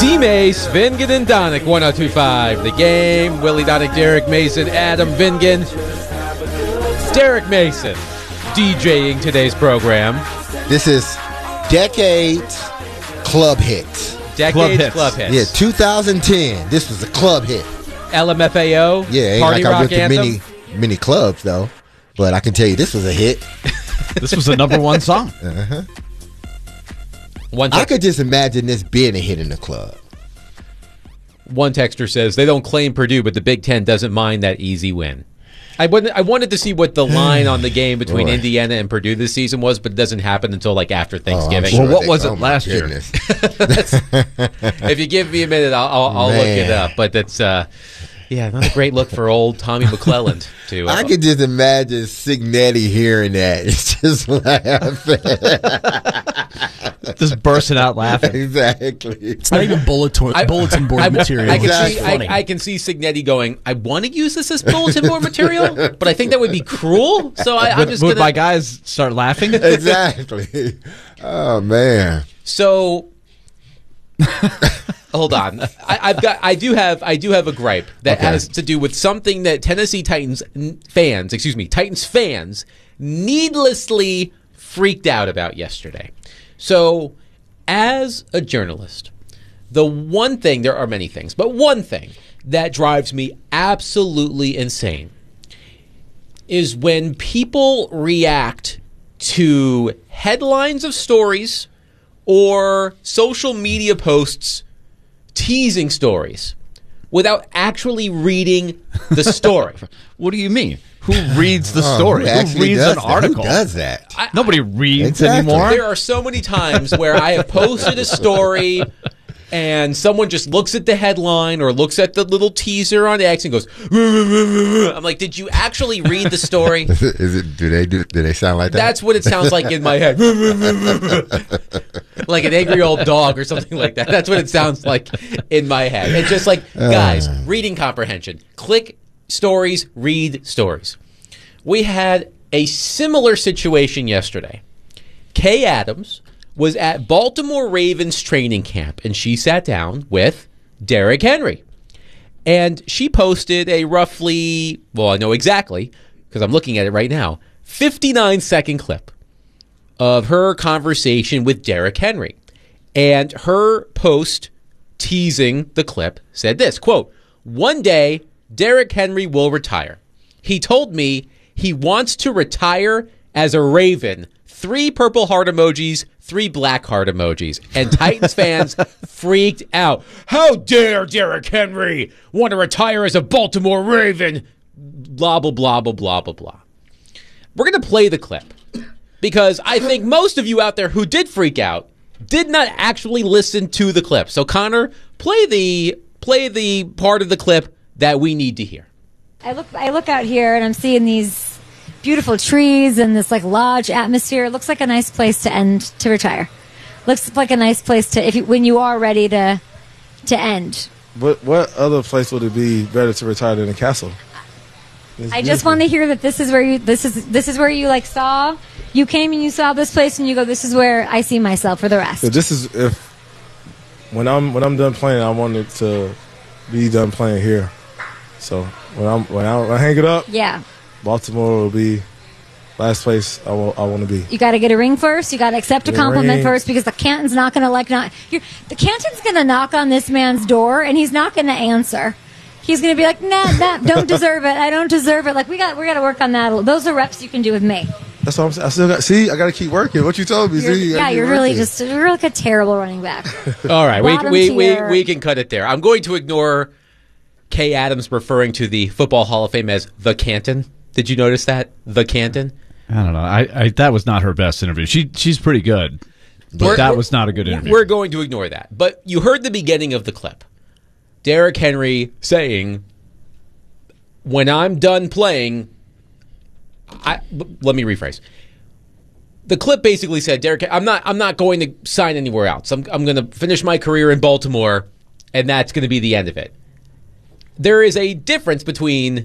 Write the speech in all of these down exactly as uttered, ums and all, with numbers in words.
D-Mace, Vingan, and Donick, one oh two point five. The Game, Willie Donick, Derek Mason, Adam Vingan. Derek Mason DJing today's program. This is Decades Club Hits. Decades Club hits. Club Hits. Yeah, two thousand ten. This was a club hit. L M F A O. Yeah, ain't Party like I Rock went to Anthem. many, many clubs, though. But I can tell you this was a hit. This was a number one song. Uh-huh. One, I text, could just imagine this being a hit in the club. one texter says, they don't claim Purdue, but the Big Ten doesn't mind that easy win. I wanted, I wanted to see what the line on the game between Boy. Indiana and Purdue this season was, but it doesn't happen until like after Oh, I'm Thanksgiving. sure Well, what they- was it oh, my last year? goodness. If you give me a minute, I'll, I'll, I'll look it Man. up. But that's, uh, yeah, not a great look for old Tommy McClelland. To, uh, I could just imagine Signetti hearing that. It's just laughing. Just bursting out laughing. Exactly. It's not even bulletin, I- bulletin board I, material. I can Exactly. see, Funny. I, I can see Signetti going, I want to use this as bulletin board material, but I think that would be cruel. So I, I'm Would, just would going my to. guys start laughing? Exactly. Oh, man. So. Hold on. I, I've got. I do have. I do have a gripe that Okay. has to do with something that Tennessee Titans n- fans, excuse me, Titans fans, needlessly freaked out about yesterday. So, as a journalist, the one thing, there are many things, but one thing that drives me absolutely insane is when people react to headlines of stories or social media posts teasing stories without actually reading the story. What do you mean? Who reads the Oh, story? who Who actually reads does an that? article? Who does that? I- Nobody reads Exactly. anymore. There are so many times where I have posted a story and someone just looks at the headline or looks at the little teaser on X and goes, I'm like, did you actually read the story? Is it, is it, do they do, do they sound like that? That's what it sounds like in my head. Like an angry old dog or something like that. That's what it sounds like in my head. It's just like, guys, reading comprehension. Click stories, read stories. We had a similar situation yesterday. Kay Adams was at Baltimore Ravens training camp, and she sat down with Derrick Henry. And she posted a roughly, well, I know exactly, because I'm looking at it right now, fifty-nine second clip of her conversation with Derrick Henry. And her post teasing the clip said this, quote, one day, Derrick Henry will retire. He told me he wants to retire as a Raven. Three purple heart emojis, three black heart emojis. And Titans fans freaked out. How dare Derrick Henry want to retire as a Baltimore Raven? Blah, blah, blah, blah, blah, blah, blah. We're going to play the clip because I think most of you out there who did freak out did not actually listen to the clip. So, Connor, play the play the part of the clip that we need to hear. I look I look out here and I'm seeing these beautiful trees and this like lodge atmosphere. It looks like a nice place to end to retire. Looks like a nice place to if you, when you are ready to to end. What what other place would it be better to retire than a castle? It's I just beautiful. want to hear that this is where you this is this is where you like saw you came and you saw this place and you go, this is where I see myself for the rest. If this is if when I'm when I'm done playing, I want it to be done playing here. So when I'm when I, when I hang it up, Yeah. Baltimore will be last place I will, I want to be. You got to get a ring first. You got to accept a Get a compliment ring. first because the Canton's not going to like not. You're, the Canton's going to knock on this man's door and he's not going to answer. He's going to be like, nah, nah, don't deserve it. I don't deserve it. Like we got, we got to work on that. Those are reps you can do with me. That's what I'm saying. I still got see. I got to keep working. What you told me. You're, see, I yeah, gotta you're keep really working. just you're like a terrible running back. All right, we, Bottom we, we, tier. we can cut it there. I'm going to ignore Kay Adams referring to the Football Hall of Fame as the Canton. Did you notice that? The Canton? I don't know. I, I that was not her best interview. She she's pretty good, but We're- that we're- was not a good interview. We're going to ignore that. But you heard the beginning of the clip. Derrick Henry saying, when I'm done playing, I, let me rephrase. The clip basically said, Derrick, I'm not I'm not going to sign anywhere else. I'm I'm going to finish my career in Baltimore, and that's going to be the end of it. There is a difference between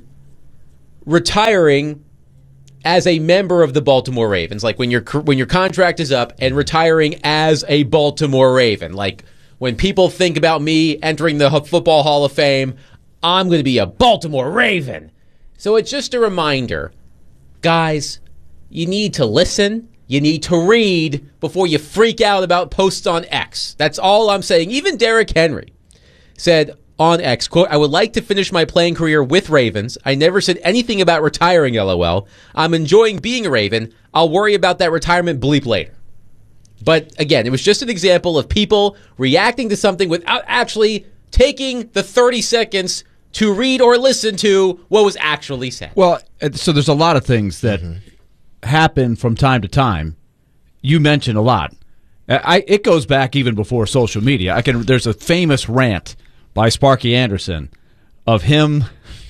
retiring as a member of the Baltimore Ravens, like when your when your contract is up, and retiring as a Baltimore Raven, like when people think about me entering the Football Hall of Fame, I'm going to be a Baltimore Raven. So it's just a reminder, guys, you need to listen, you need to read before you freak out about posts on X. That's all I'm saying. Even Derrick Henry said on X, quote, I would like to finish my playing career with Ravens. I never said anything about retiring, LOL. I'm enjoying being a Raven. I'll worry about that retirement bleep later. But again, it was just an example of people reacting to something without actually taking the thirty seconds to read or listen to what was actually said. Well, so there's a lot of things that mm-hmm. happen from time to time. You mentioned a lot. I, it goes back even before social media. I can. There's a famous rant by Sparky Anderson of him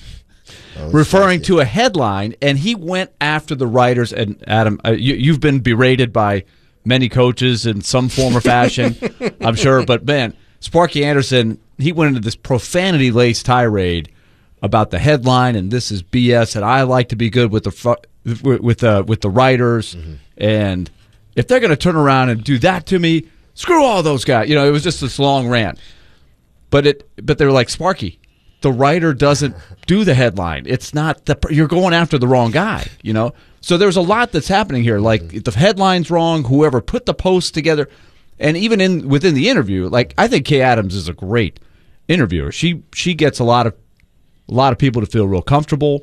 oh, referring to a headline, and he went after the writers. And Adam, uh, you, you've been berated by many coaches in some form or fashion, I'm sure. But man, Sparky Anderson, he went into this profanity-laced tirade about the headline, and this is B S. And I like to be good with the with the with the writers, mm-hmm. and if they're going to turn around and do that to me, screw all those guys. You know, it was just this long rant. But it, but they were like, Sparky, the writer doesn't do the headline. It's not the you're going after the wrong guy. You know, so there's a lot that's happening here. Like mm-hmm. the headline's wrong. Whoever put the post together, and even in within the interview, like I think Kay Adams is a great interviewer. She she gets a lot of a lot of people to feel real comfortable,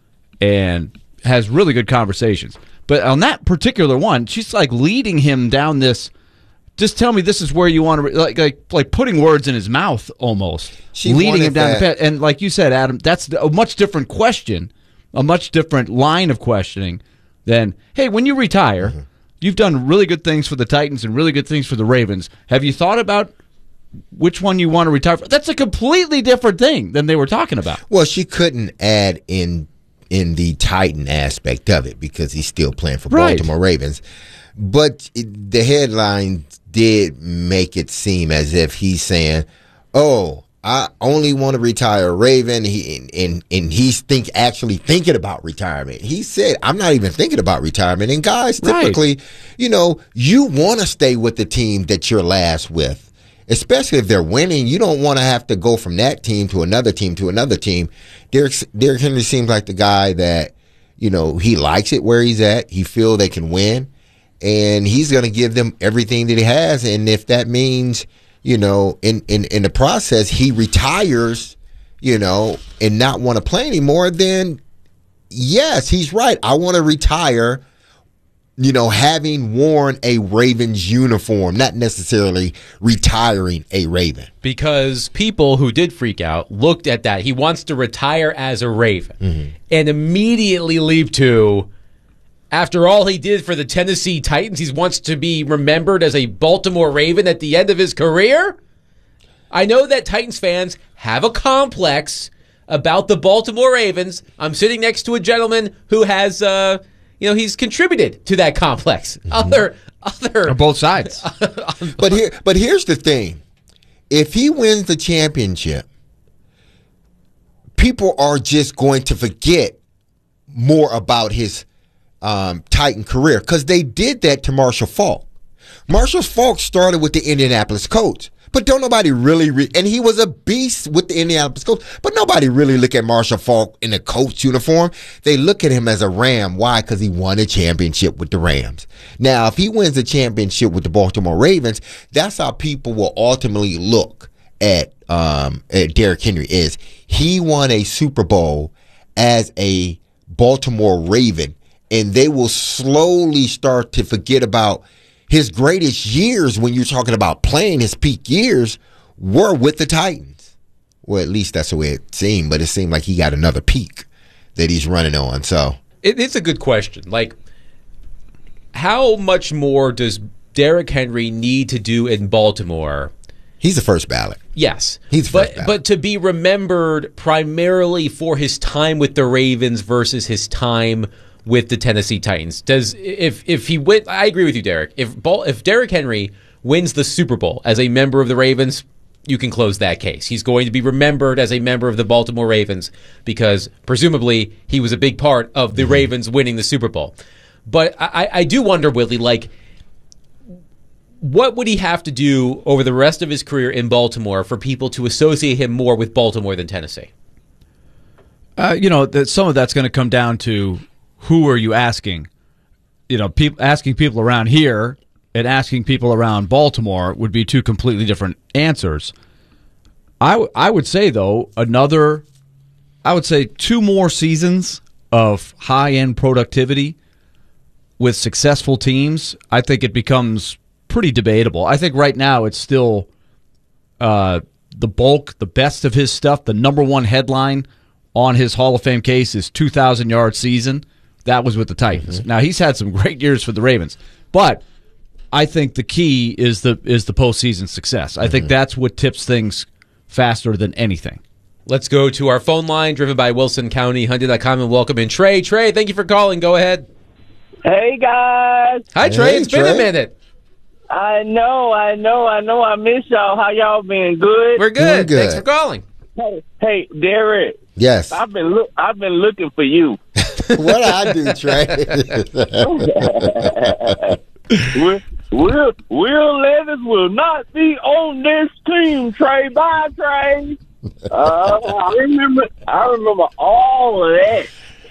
and has really good conversations. But on that particular one, she's like leading him down this. Just tell me this is where you want to like like like putting words in his mouth almost, she leading him down that. the path. And like you said, Adam, that's a much different question, a much different line of questioning than, hey, when you retire, mm-hmm. you've done really good things for the Titans and really good things for the Ravens. Have you thought about which one you want to retire for? That's a completely different thing than they were talking about. Well, she couldn't add in in the Titan aspect of it because he's still playing for right. Baltimore Ravens. But it, the headline did make it seem as if he's saying, oh, I only want to retire a Raven, he, and, and he's think actually thinking about retirement. He said, I'm not even thinking about retirement. And guys, typically, right. you know, you want to stay with the team that you're last with, especially if they're winning. You don't want to have to go from that team to another team to another team. Derrick, Derrick Henry seems like the guy that, you know, he likes it where he's at. He feels they can win. And he's going to give them everything that he has. And if that means, you know, in, in, in the process, he retires, you know, and not want to play anymore, then yes, he's right. I want to retire, you know, having worn a Ravens uniform, not necessarily retiring a Raven. Because people who did freak out looked at that. He wants to retire as a Raven mm-hmm. and immediately leap to, after all he did for the Tennessee Titans, he wants to be remembered as a Baltimore Raven at the end of his career? I know that Titans fans have a complex about the Baltimore Ravens. I'm sitting next to a gentleman who has, uh, you know, he's contributed to that complex. Mm-hmm. Other, other, on both sides. but here, but here's the thing: if he wins the championship, people are just going to forget more about his Um, Titan career, because they did that to Marshall Faulk. Marshall Faulk started with the Indianapolis Colts, but don't nobody really, re- and he was a beast with the Indianapolis Colts, but nobody really look at Marshall Faulk in a Colts uniform. They look at him as a Ram. Why? Because he won a championship with the Rams. Now, if he wins a championship with the Baltimore Ravens, that's how people will ultimately look at, um, at Derrick Henry is he won a Super Bowl as a Baltimore Raven. And they will slowly start to forget about his greatest years when you're talking about playing his peak years were with the Titans. Well, at least that's the way it seemed, but it seemed like he got another peak that he's running on. So it, it's a good question. Like, how much more does Derrick Henry need to do in Baltimore? He's the first ballot. Yes. He's the but, first ballot. But to be remembered primarily for his time with the Ravens versus his time with the Tennessee Titans. Does if if he win, I agree with you, Derek. If Ball, if Derrick Henry wins the Super Bowl as a member of the Ravens, you can close that case. He's going to be remembered as a member of the Baltimore Ravens because presumably he was a big part of the mm-hmm. Ravens winning the Super Bowl. But I, I do wonder, Willie, like, what would he have to do over the rest of his career in Baltimore for people to associate him more with Baltimore than Tennessee? Uh, you know, that some of that's going to come down to who are you asking. You know, peop- asking people around here and asking people around Baltimore would be two completely different answers. I, w- I would say, though, another, I would say two more seasons of high-end productivity with successful teams, I think it becomes pretty debatable. I think right now it's still uh, the bulk, the best of his stuff. The number one headline on his Hall of Fame case is two thousand yard season. That was with the Titans. Mm-hmm. Now, he's had some great years for the Ravens, but I think the key is the is the postseason success. I mm-hmm. think that's what tips things faster than anything. Let's go to our phone line, driven by Wilson County, Hyundai dot com, and welcome in Trey. Trey, thank you for calling. Go ahead. Hey, guys. Hi, Trey. Hey, it's Trey. been a minute. I know, I know, I know. I miss y'all. How y'all been? Good? We're good. Doing good. Thanks for calling. Hey, hey, Derek. Yes. I've been look. I've been looking for you. What I do, Trey? Will, Will, Will Levis will not be on this team, Trey. Bye, Trey. Uh, I remember. I remember all of that.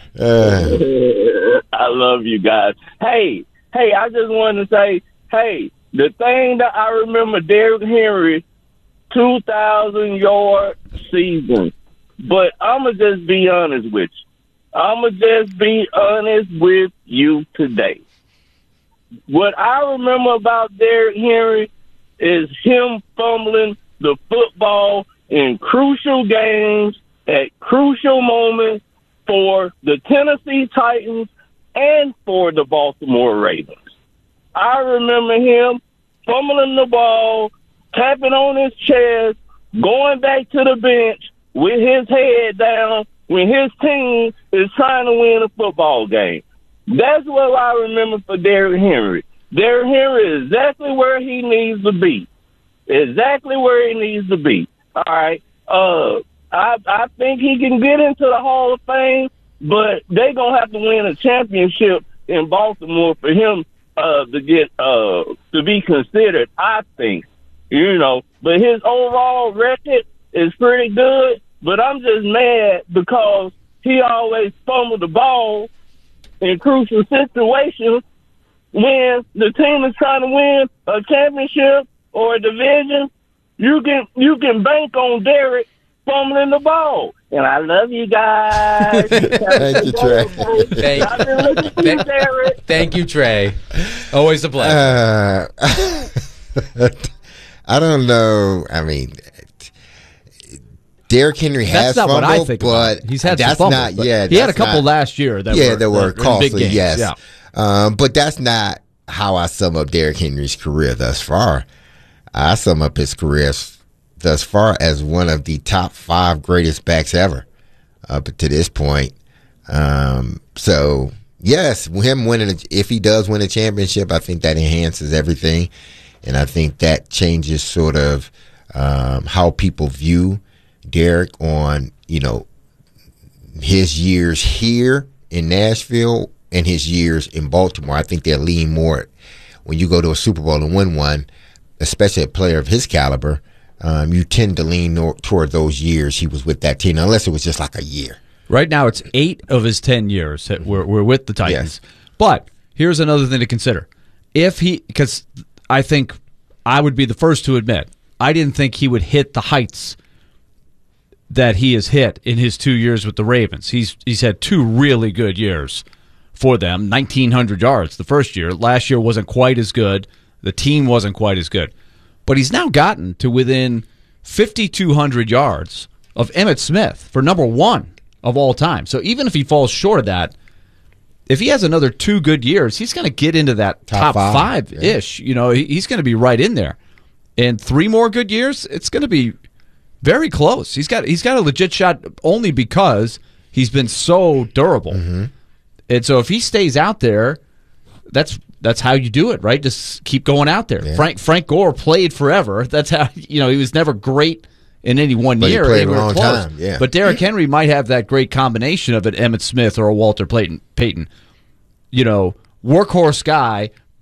Uh, I love you guys. Hey, hey, I just wanted to say, hey, the thing that I remember Derrick Henry, two thousand yard season. But I'm going to just be honest with you. I'm going to just be honest with you today. What I remember about Derrick Henry is him fumbling the football in crucial games at crucial moments for the Tennessee Titans and for the Baltimore Ravens. I remember him fumbling the ball, tapping on his chest, going back to the bench with his head down when his team is trying to win a football game. That's what I remember for Derrick Henry. Derrick Henry is exactly where he needs to be. Exactly where he needs to be. All right. Uh, I I think he can get into the Hall of Fame, but they're going to have to win a championship in Baltimore for him uh, to get uh, to be considered, I think. You know, but his overall record is pretty good, but I'm just mad because he always fumbled the ball in crucial situations when the team is trying to win a championship or a division. You can you can bank on Derrick fumbling the ball. And I love you guys. Thank you, Trey. Thank, I've been looking for you, Derrick. thank you, Trey. Always a pleasure. uh, I don't know. I mean, Derrick Henry has That's not fumbled, what I think but about. He's had some that's fumbles, not. but Yeah, he had a that's couple not- last year that yeah, were, that were that were in big costly. games. Yes, Yeah. um, but that's not how I sum up Derrick Henry's career thus far. I sum up his career thus far as one of the top five greatest backs ever up to this point. Um, so yes, him winning, a, if he does win a championship, I think that enhances everything, and I think that changes sort of um, how people view Derrick on, you know, his years here in Nashville and his years in Baltimore. I think they'll lean more when you go to a Super Bowl and win one, especially a player of his caliber. Um, you tend to lean no- toward those years he was with that team, unless it was just like a year. Right now, it's eight of his ten years that we're, we're with the Titans. Yes. But here's another thing to consider. If he, because I think I would be the first to admit, I didn't think he would hit the heights that he has hit in his two years with the Ravens. He's he's had two really good years for them, nineteen hundred yards the first year. Last year wasn't quite as good. The team wasn't quite as good. But he's now gotten to within fifty-two hundred yards of Emmitt Smith for number one of all time. So even if he falls short of that, if he has another two good years, he's going to get into that top, Top five, five-ish. You know, he- he's going to be right in there. And three more good years, it's going to be very close. He's got he's got a legit shot only because he's been so durable. Mm-hmm. And so if he stays out there, that's that's how you do it, right? Just keep going out there. Yeah. Frank Frank Gore played forever. That's how, you know, he was never great in any one But he year. played a anywhere long close. time, yeah. But Derrick Henry might have that great combination of an Emmitt Smith or a Walter Payton. Payton. You know, workhorse guy,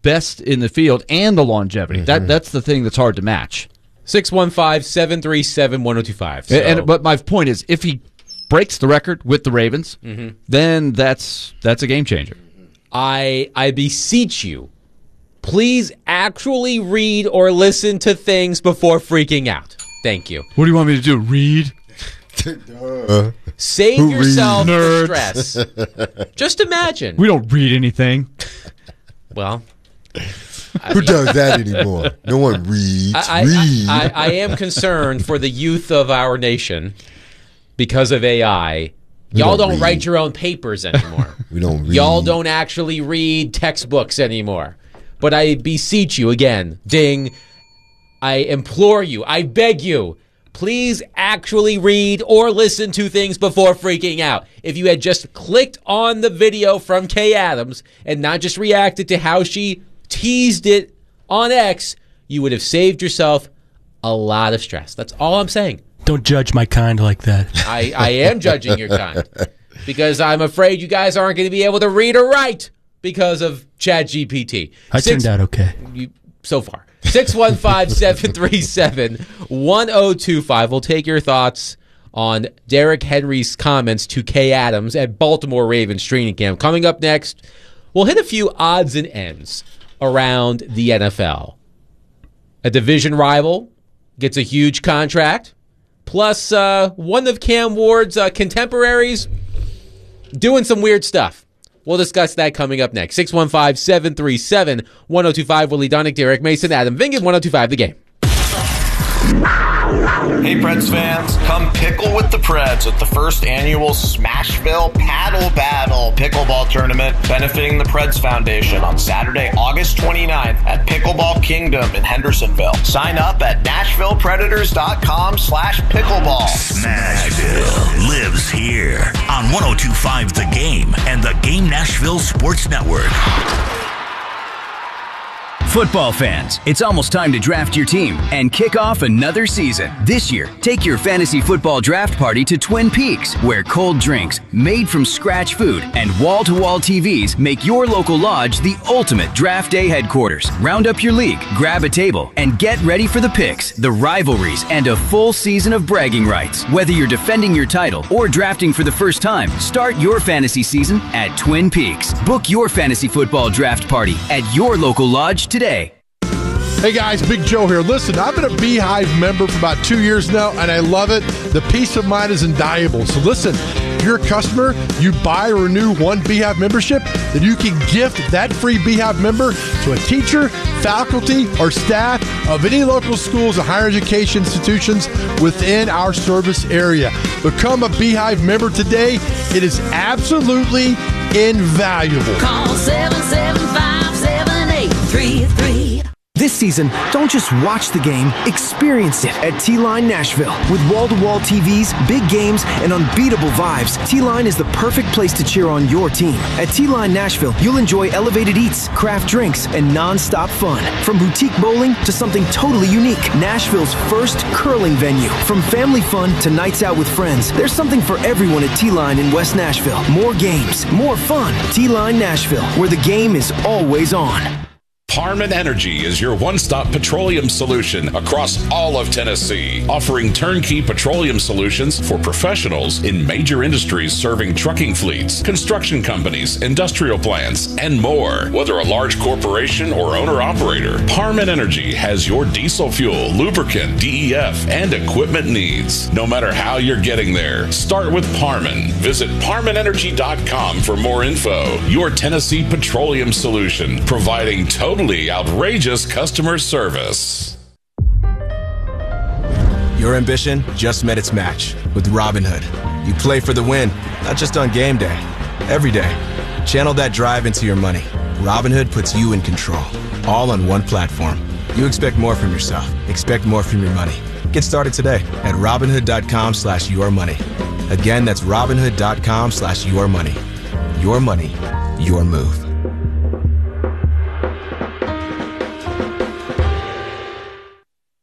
best in the field and the longevity. Mm-hmm. That That's the thing that's hard to match. six one five, seven three seven, one oh two five. So. And, and But my point is, if he breaks the record with the Ravens, mm-hmm. then that's that's a game changer. I I beseech you, please actually read or listen to things before freaking out. Thank you. What do you want me to do? Read? uh, Save yourself the stress. Just imagine. We don't read anything. Well, I who mean, does that anymore? No one reads. I, I, read. I, I, I am concerned for the youth of our nation because of A I. We Y'all don't, don't write your own papers anymore. We don't read. Y'all don't actually read textbooks anymore. But I beseech you again, ding, I implore you, I beg you, please actually read or listen to things before freaking out. If you had just clicked on the video from Kay Adams and not just reacted to how she teased it on X, you would have saved yourself a lot of stress. That's all I'm saying. Don't judge my kind like that. I, I am judging your kind because I'm afraid you guys aren't going to be able to read or write because of ChatGPT. I Six, turned out okay. You, so far. six one five, seven three seven, one oh two five. We'll take your thoughts on Derrick Henry's comments to Kay Adams at Baltimore Ravens training camp. Coming up next, we'll hit a few odds and ends around the N F L. A division rival gets a huge contract. Plus, uh, one of Cam Ward's uh, contemporaries doing some weird stuff. We'll discuss that coming up next. six one five, seven three seven, one oh two five. Willie Donick, Derek Mason, Adam Vingan, one oh two five, The Game. Hey, Preds fans, come pickle with the Preds at the first annual Smashville Paddle Battle pickleball tournament benefiting the Preds Foundation on Saturday, August twenty-ninth at Pickleball Kingdom in Hendersonville. Sign up at NashvillePredators.com slash pickleball. Smashville lives here on one oh two five The Game and the Game Nashville Sports Network. Football fans, it's almost time to draft your team and kick off another season. This year, take your fantasy football draft party to Twin Peaks, where cold drinks, made from scratch food, and wall-to-wall T Vs make your local lodge the ultimate draft day headquarters. Round up your league, grab a table, and get ready for the picks, the rivalries, and a full season of bragging rights. Whether you're defending your title or drafting for the first time, start your fantasy season at Twin Peaks. Book your fantasy football draft party at your local lodge today. Hey guys, Big Joe here. Listen, I've been a Beehive member for about two years now, and I love it. The peace of mind is invaluable. So listen, if you're a customer, you buy or renew one Beehive membership, then you can gift that free Beehive member to a teacher, faculty, or staff of any local schools or higher education institutions within our service area. Become a Beehive member today. It is absolutely invaluable. Call seven seven five, seven eight three three. This season, don't just watch the game, experience it at T-Line Nashville. With wall-to-wall T Vs, big games, and unbeatable vibes, T-Line is the perfect place to cheer on your team. At T-Line Nashville, you'll enjoy elevated eats, craft drinks, and non-stop fun. From boutique bowling to something totally unique, Nashville's first curling venue. From family fun to nights out with friends, there's something for everyone at T-Line in West Nashville. More games, more fun. T-Line Nashville, where the game is always on. Parman Energy is your one-stop petroleum solution across all of Tennessee, offering turnkey petroleum solutions for professionals in major industries serving trucking fleets, construction companies, industrial plants, and more. Whether a large corporation or owner-operator, Parman Energy has your diesel fuel, lubricant, D E F, and equipment needs. No matter how you're getting there, start with Parman. Visit Parman Energy dot com for more info. Your Tennessee petroleum solution, providing totally outrageous customer service. Your ambition just met its match with Robinhood. You play for the win, not just on game day, every day. Channel that drive into your money. Robinhood puts you in control, all on one platform. You expect more from yourself. Expect more from your money. Get started today at Robinhood.com slash your money. Again, that's Robinhood.com slash your money. Your money, your move.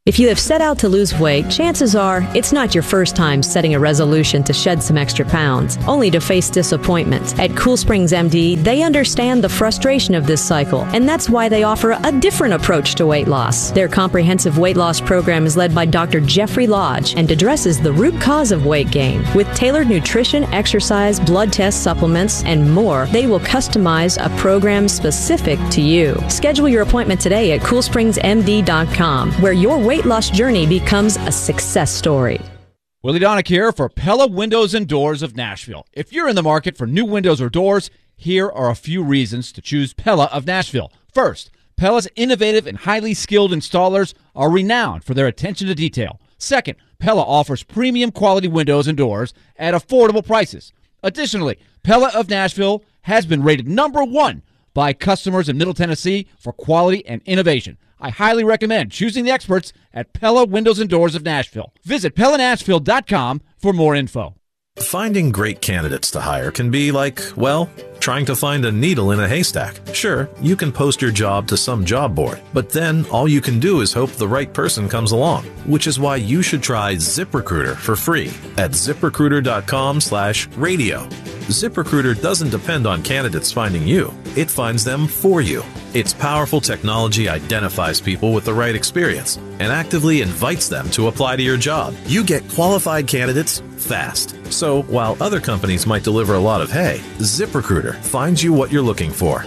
If you have set out to lose weight, chances are it's not your first time setting a resolution to shed some extra pounds, only to face disappointment. At Cool Springs M D, they understand the frustration of this cycle, and that's why they offer a different approach to weight loss. Their comprehensive weight loss program is led by Doctor Jeffrey Lodge and addresses the root cause of weight gain. With tailored nutrition, exercise, blood test supplements, and more, they will customize a program specific to you. Schedule your appointment today at cool springs m d dot com, where your weight weight loss journey becomes a success story. Willie Donick here for Pella Windows and Doors of Nashville. If you're in the market for new windows or doors, here are a few reasons to choose Pella of Nashville. First, Pella's innovative and highly skilled installers are renowned for their attention to detail. Second, Pella offers premium quality windows and doors at affordable prices. Additionally, Pella of Nashville has been rated number one by customers in Middle Tennessee for quality and innovation. I highly recommend choosing the experts at Pella Windows and Doors of Nashville. Visit pella nashville dot com for more info. Finding great candidates to hire can be like, well, trying to find a needle in a haystack. Sure, you can post your job to some job board, but then all you can do is hope the right person comes along, which is why you should try ZipRecruiter for free at ziprecruiter dot com slash radio. ZipRecruiter doesn't depend on candidates finding you. It finds them for you. Its powerful technology identifies people with the right experience and actively invites them to apply to your job. You get qualified candidates fast. So while other companies might deliver a lot of hay, ZipRecruiter finds you what you're looking for.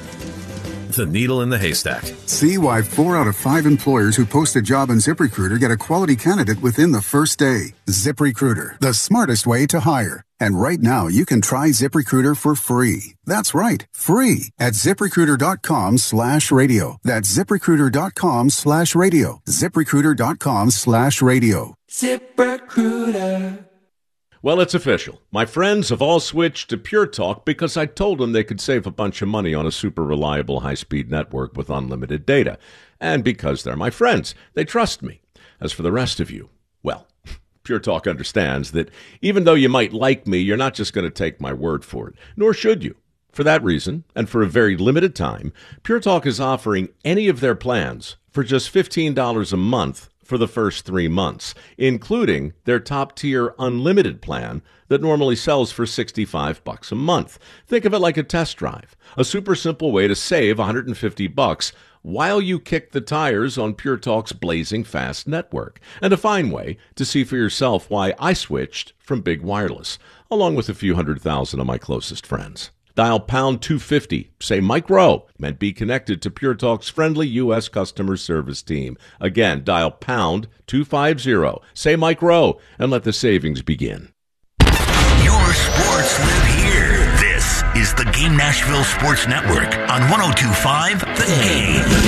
The needle in the haystack. See why four out of five employers who post a job on ZipRecruiter get a quality candidate within the first day. ZipRecruiter, the smartest way to hire. And right now, you can try ZipRecruiter for free. That's right, free at ziprecruiter dot com slash radio. That's ziprecruiter dot com slash radio. ziprecruiter dot com slash radio. ZipRecruiter. Well, it's official. My friends have all switched to Pure Talk because I told them they could save a bunch of money on a super reliable high-speed network with unlimited data. And because they're my friends, they trust me. As for the rest of you, well, Pure Talk understands that even though you might like me, you're not just going to take my word for it, nor should you. For that reason, and for a very limited time, Pure Talk is offering any of their plans for just fifteen dollars a month for the first three months, including their top-tier unlimited plan that normally sells for sixty-five bucks a month. Think of it like a test drive, a super simple way to save one hundred fifty bucks while you kick the tires on Pure Talk's blazing fast network, and a fine way to see for yourself why I switched from Big Wireless, along with a few hundred thousand of my closest friends. Dial pound two fifty, say Mike Rowe, and be connected to Pure Talk's friendly U S customer service team. Again, dial pound two fifty, say Mike Rowe, and let the savings begin. Your sports live here. This is the Game Nashville Sports Network on one oh two point five The Game.